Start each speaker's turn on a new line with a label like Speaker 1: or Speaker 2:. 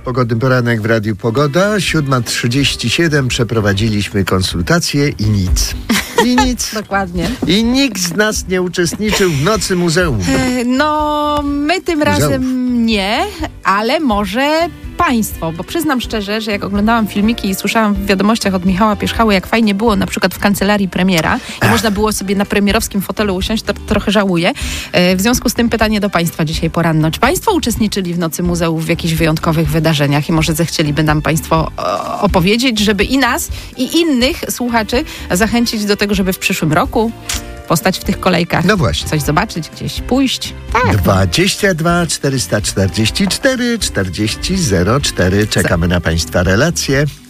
Speaker 1: Pogodny poranek w Radiu Pogoda. 7:37. Przeprowadziliśmy konsultacje i nic. I nic.
Speaker 2: Dokładnie.
Speaker 1: I nikt z nas nie uczestniczył w Nocy Muzeum.
Speaker 2: No, my tym razem nie, ale może państwo, bo przyznam szczerze, że jak oglądałam filmiki i słyszałam w wiadomościach od Michała Pierzchały, jak fajnie było na przykład w kancelarii premiera i można było sobie na premierowskim fotelu usiąść, to trochę żałuję. W związku z tym pytanie do państwa dzisiaj poranno. Czy państwo uczestniczyli w Nocy Muzeów w jakichś wyjątkowych wydarzeniach i może zechcieliby nam państwo opowiedzieć, żeby i nas, i innych słuchaczy zachęcić do tego, żeby w przyszłym roku postać w tych kolejkach.
Speaker 1: No właśnie.
Speaker 2: Coś zobaczyć, gdzieś pójść. Tak.
Speaker 1: 22 444 40 04. Czekamy na państwa relacje.